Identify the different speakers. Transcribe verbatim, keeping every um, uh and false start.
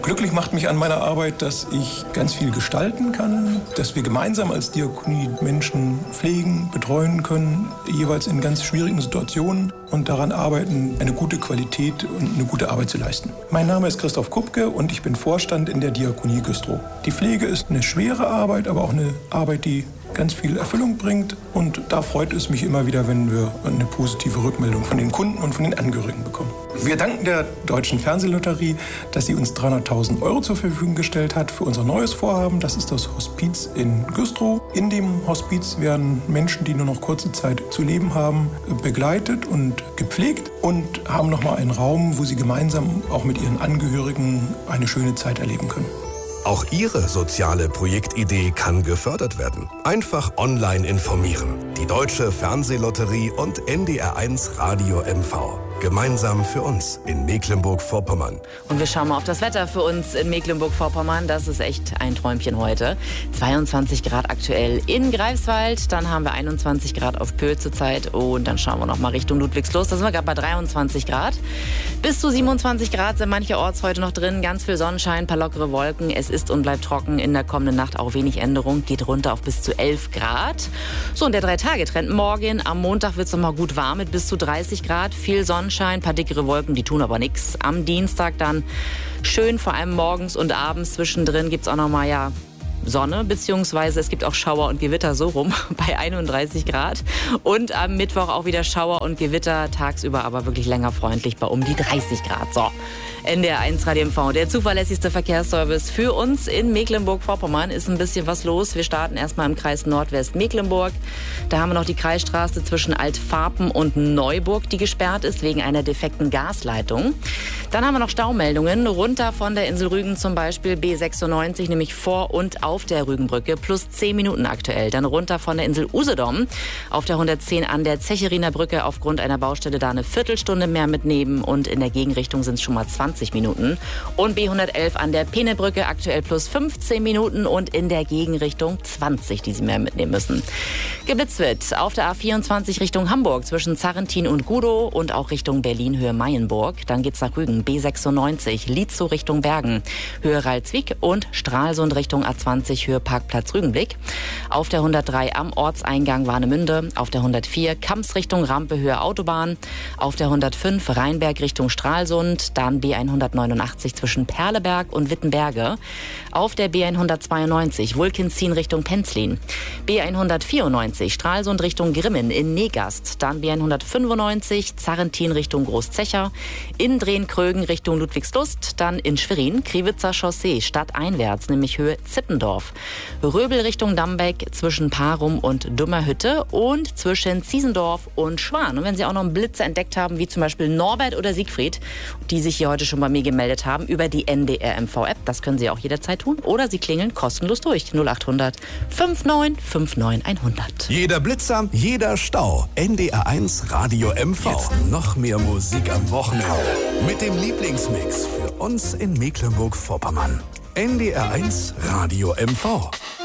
Speaker 1: Glücklich macht mich an meiner Arbeit, dass ich ganz viel gestalten kann, dass wir gemeinsam als Diakonie Menschen pflegen, betreuen können, jeweils in ganz schwierigen Situationen und daran arbeiten, eine gute Qualität und eine gute Arbeit zu leisten. Mein Name ist Christoph Kupke und ich bin Vorstand in der Diakonie Güstrow. Die Pflege ist eine schwere Arbeit, aber auch eine Arbeit, die ganz viel Erfüllung bringt. Und da freut es mich immer wieder, wenn wir eine positive Rückmeldung von den Kunden und von den Angehörigen bekommen. Wir danken der Deutschen Fernsehlotterie, dass sie uns dreihunderttausend Euro zur Verfügung gestellt hat für unser neues Vorhaben. Das ist das Hospiz in Güstrow. In dem Hospiz werden Menschen, die nur noch kurze Zeit zu leben haben, begleitet und gepflegt und haben nochmal einen Raum, wo sie gemeinsam auch mit ihren Angehörigen eine schöne Zeit erleben können.
Speaker 2: Auch Ihre soziale Projektidee kann gefördert werden. Einfach online informieren. Die Deutsche Fernsehlotterie und N D R eins Radio M V. Gemeinsam für uns in Mecklenburg-Vorpommern.
Speaker 3: Und wir schauen mal auf das Wetter für uns in Mecklenburg-Vorpommern. Das ist echt ein Träumchen heute. zweiundzwanzig Grad aktuell in Greifswald. Dann haben wir einundzwanzig Grad auf Pöhl zurzeit. Und dann schauen wir noch mal Richtung Ludwigslust. Da sind wir gerade bei dreiundzwanzig Grad. Bis zu siebenundzwanzig Grad sind mancherorts heute noch drin. Ganz viel Sonnenschein, paar lockere Wolken. Es ist und bleibt trocken. In der kommenden Nacht auch wenig Änderung. Geht runter auf bis zu elf Grad. So, und der Drei-Tage-Trend morgen. Am Montag wird es noch mal gut warm mit bis zu dreißig Grad. Viel Sonnenschein. Ein paar dickere Wolken, die tun aber nichts. Am Dienstag dann schön, vor allem morgens und abends zwischendrin gibt es auch noch mal ja Sonne, beziehungsweise es gibt auch Schauer und Gewitter so rum bei einunddreißig Grad. Und am Mittwoch auch wieder Schauer und Gewitter, tagsüber aber wirklich länger freundlich bei um die dreißig Grad. So, N D R eins Radio M V, der zuverlässigste Verkehrsservice für uns in Mecklenburg-Vorpommern. Ist ein bisschen was los. Wir starten erstmal im Kreis Nordwest-Mecklenburg. Da haben wir noch die Kreisstraße zwischen Altfarpen und Neuburg, die gesperrt ist wegen einer defekten Gasleitung. Dann haben wir noch Staumeldungen runter von der Insel Rügen, zum Beispiel B sechsundneunzig, nämlich vor und auf der Rügenbrücke, plus zehn Minuten aktuell. Dann runter von der Insel Usedom auf der hundertzehn an der Zecheriner Brücke aufgrund einer Baustelle da eine Viertelstunde mehr mitnehmen und in der Gegenrichtung sind es schon mal zwanzig Minuten. Und B hundertelf an der Penebrücke aktuell plus fünfzehn Minuten und in der Gegenrichtung zwanzig, die Sie mehr mitnehmen müssen. Geblitzt wird auf der A vierundzwanzig Richtung Hamburg zwischen Zarrentin und Gudow und auch Richtung Berlin Höhe Mayenburg. Dann geht's nach Rügen B sechsundneunzig, Lietzow Richtung Bergen, Höhe Ralswiek und Stralsund Richtung A zwanzig Höhe Parkplatz Rügenblick. Auf der hundertdrei am Ortseingang Warnemünde, auf der hundertvier Kamps Richtung Rampe Höhe Autobahn, auf der hundertfünf Rheinberg Richtung Stralsund, dann B hundertneunundachtzig zwischen Perleberg und Wittenberge, auf der B hundertzweiundneunzig Wulkinzin Richtung Penzlin, B hundertvierundneunzig Stralsund Richtung Grimmen in Negast, dann B hundertfünfundneunzig Zarrentin Richtung Großzecher, in Drehn-Krögen Richtung Ludwigslust, dann in Schwerin Kriwitzer Chaussee stadteinwärts, nämlich Höhe Zippendorf, Röbel Richtung Dambeck zwischen Parum und Dummerhütte und zwischen Ziesendorf und Schwan. Und wenn Sie auch noch einen Blitzer entdeckt haben, wie zum Beispiel Norbert oder Siegfried, die sich hier heute schon bei mir gemeldet haben über die N D R M V-App, das können Sie auch jederzeit tun, oder Sie klingeln kostenlos durch null achthundert neunundfünfzig neunundfünfzig hundert.
Speaker 2: Jeder Blitzer, jeder Stau. N D R eins Radio M V. Jetzt noch mehr Musik am Wochenende. Mit dem Lieblingsmix für uns in Mecklenburg-Vorpommern. N D R eins Radio M V.